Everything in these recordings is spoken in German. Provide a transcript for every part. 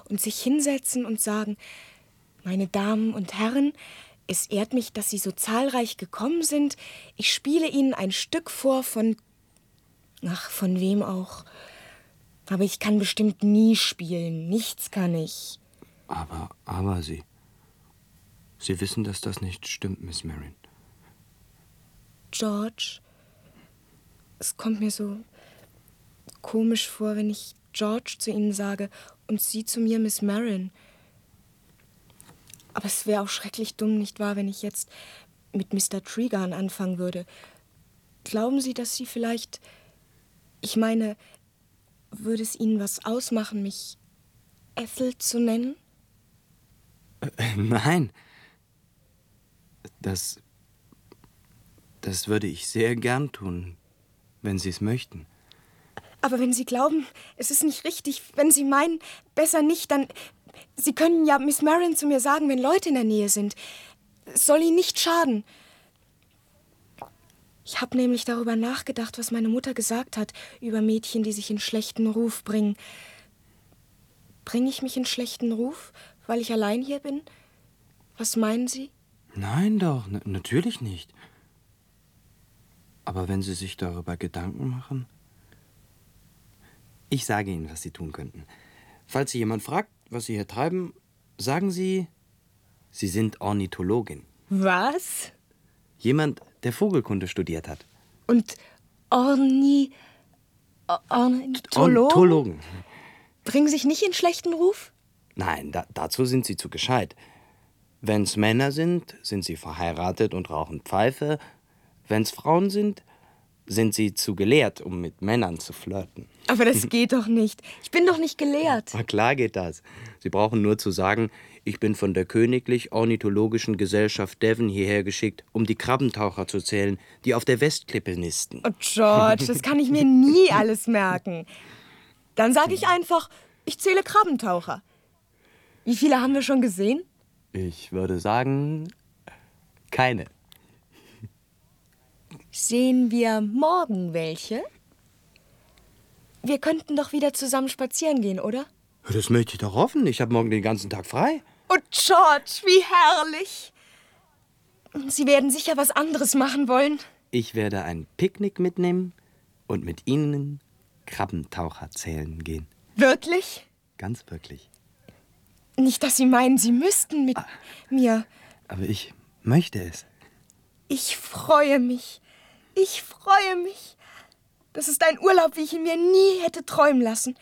und sich hinsetzen und sagen: Meine Damen und Herren, es ehrt mich, dass Sie so zahlreich gekommen sind. Ich spiele Ihnen ein Stück vor von wem auch. Aber ich kann bestimmt nie spielen. Nichts kann ich. Aber Sie wissen, dass das nicht stimmt, Miss Marion. George, es kommt mir so komisch vor, wenn ich George zu Ihnen sage und Sie zu mir Miss Marion. Aber es wäre auch schrecklich dumm, nicht wahr, wenn ich jetzt mit Mr. Tregarn anfangen würde. Glauben Sie, dass Sie vielleicht... Ich meine, würde es Ihnen was ausmachen, mich Ethel zu nennen? Nein. Das würde ich sehr gern tun, wenn Sie es möchten. Aber wenn Sie glauben, es ist nicht richtig, wenn Sie meinen, besser nicht, dann... Sie können ja Miss Marion zu mir sagen, wenn Leute in der Nähe sind. Es soll Ihnen nicht schaden. Ich habe nämlich darüber nachgedacht, was meine Mutter gesagt hat über Mädchen, die sich in schlechten Ruf bringen. Bringe ich mich in schlechten Ruf, weil ich allein hier bin? Was meinen Sie? Nein doch, natürlich nicht. Aber wenn Sie sich darüber Gedanken machen... Ich sage Ihnen, was Sie tun könnten. Falls Sie jemand fragt, was Sie hier treiben, sagen Sie, Sie sind Ornithologin. Was? Jemand, der Vogelkunde studiert hat. Und Ornithologen? Ornithologen. Bringen sich nicht in schlechten Ruf? Nein, dazu sind Sie zu gescheit. Wenn's Männer sind, sind sie verheiratet und rauchen Pfeife. Wenn's Frauen sind sie zu gelehrt, um mit Männern zu flirten. Aber das geht doch nicht. Ich bin doch nicht gelehrt. Na klar geht das. Sie brauchen nur zu sagen, ich bin von der Königlich Ornithologischen Gesellschaft Devon hierher geschickt, um die Krabbentaucher zu zählen, die auf der Westklippe nisten. Oh, George, das kann ich mir nie alles merken. Dann sage ich einfach, ich zähle Krabbentaucher. Wie viele haben wir schon gesehen? Ich würde sagen, keine. Sehen wir morgen welche? Wir könnten doch wieder zusammen spazieren gehen, oder? Das möchte ich doch hoffen. Ich habe morgen den ganzen Tag frei. Oh, George, wie herrlich. Sie werden sicher was anderes machen wollen. Ich werde ein Picknick mitnehmen und mit Ihnen Krabbentaucher zählen gehen. Wirklich? Ganz wirklich. Nicht, dass Sie meinen, Sie müssten mit mir. Aber ich möchte es. Ich freue mich. Ich freue mich. Das ist ein Urlaub, wie ich ihn mir nie hätte träumen lassen.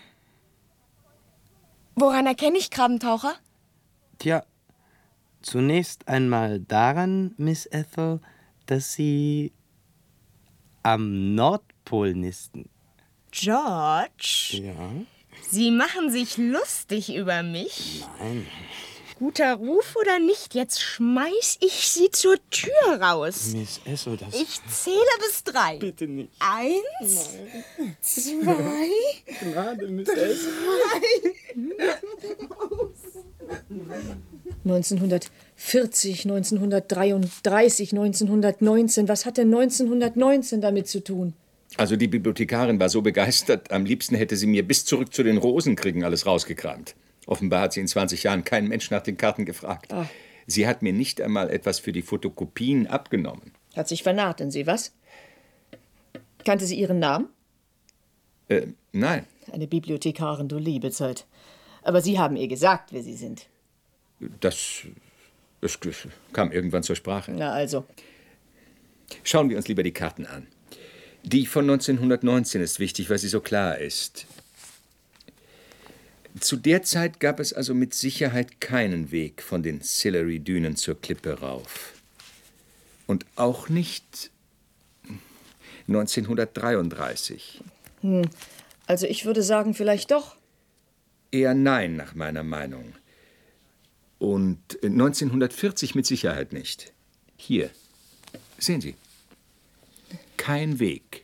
Woran erkenne ich Krabbentaucher? Tja, zunächst einmal daran, Miss Ethel, dass Sie am Nordpol nisten. George? Ja? Sie machen sich lustig über mich? Nein. Guter Ruf oder nicht? Jetzt schmeiß ich Sie zur Tür raus. Miss Ethel, das... Ich zähle bis 3. Bitte nicht. 1, 2, Gerade, Miss Ethel. 1940, 1933, 1919. Was hat denn 1919 damit zu tun? Also die Bibliothekarin war so begeistert, am liebsten hätte sie mir bis zurück zu den Rosenkriegen alles rausgekramt. Offenbar hat sie in 20 Jahren keinen Mensch nach den Karten gefragt. Ach. Sie hat mir nicht einmal etwas für die Fotokopien abgenommen. Hat sich vernarrt in Sie, was? Kannte sie Ihren Namen? Nein. Eine Bibliothekarin, du liebe Zeit. Aber Sie haben ihr gesagt, wer Sie sind. Das kam irgendwann zur Sprache. Na also. Schauen wir uns lieber die Karten an. Die von 1919 ist wichtig, weil sie so klar ist. Zu der Zeit gab es also mit Sicherheit keinen Weg von den Sillery-Dünen zur Klippe rauf. Und auch nicht 1933. Also ich würde sagen, vielleicht doch. Eher nein, nach meiner Meinung. Und 1940 mit Sicherheit nicht. Hier, sehen Sie. Kein Weg.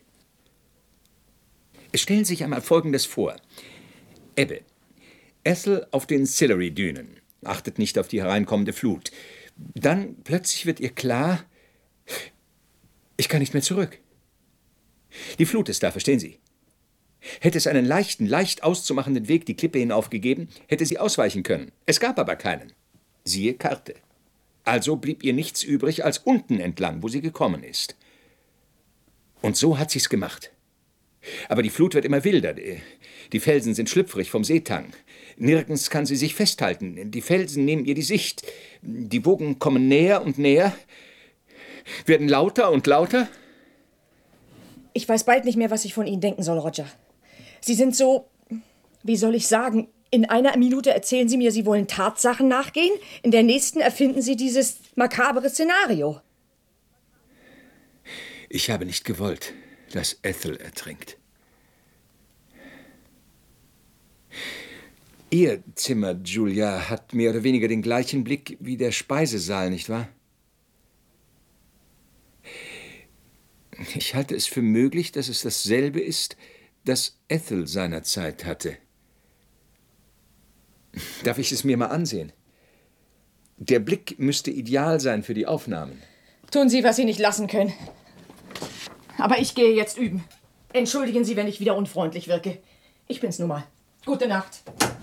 Es stellen Sie sich einmal Folgendes vor. Ebbe. Ethel auf den Sillery-Dünen. Achtet nicht auf die hereinkommende Flut. Dann plötzlich wird ihr klar, ich kann nicht mehr zurück. Die Flut ist da, verstehen Sie? Hätte es einen leichten, leicht auszumachenden Weg die Klippe hinauf gegeben, hätte sie ausweichen können. Es gab aber keinen. Siehe Karte. Also blieb ihr nichts übrig als unten entlang, wo sie gekommen ist. Und so hat sie's gemacht. Aber die Flut wird immer wilder. Die Felsen sind schlüpfrig vom Seetang. Nirgends kann sie sich festhalten. Die Felsen nehmen ihr die Sicht. Die Wogen kommen näher und näher, werden lauter und lauter. Ich weiß bald nicht mehr, was ich von Ihnen denken soll, Roger. Sie sind so, wie soll ich sagen, in einer Minute erzählen Sie mir, Sie wollen Tatsachen nachgehen, in der nächsten erfinden Sie dieses makabere Szenario. Ich habe nicht gewollt, dass Ethel ertrinkt. Ihr Zimmer, Julia, hat mehr oder weniger den gleichen Blick wie der Speisesaal, nicht wahr? Ich halte es für möglich, dass es dasselbe ist, das Ethel seinerzeit hatte. Darf ich es mir mal ansehen? Der Blick müsste ideal sein für die Aufnahmen. Tun Sie, was Sie nicht lassen können. Aber ich gehe jetzt üben. Entschuldigen Sie, wenn ich wieder unfreundlich wirke. Ich bin's nun mal. Gute Nacht.